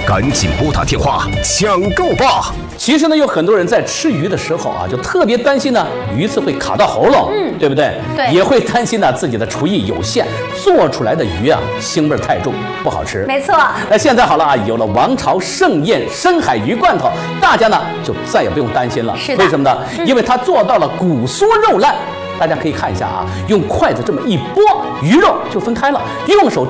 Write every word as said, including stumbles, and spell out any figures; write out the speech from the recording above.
赶紧拨打电话抢购吧！ 其实呢，有很多人在吃鱼的时候啊，就特别担心呢，鱼刺会卡到喉咙，嗯，对不对？ 对， 也会担心呢自己的厨艺有限，做出来的鱼啊腥味太重，不好吃。 没错。 那现在好了啊，有了王朝盛宴深海鱼罐头，大家呢就再也不用担心了。 是的。 为什么呢？嗯、因为它做到了骨酥肉烂。大家可以看一下啊，用筷子这么一拨，鱼肉就分开了，用手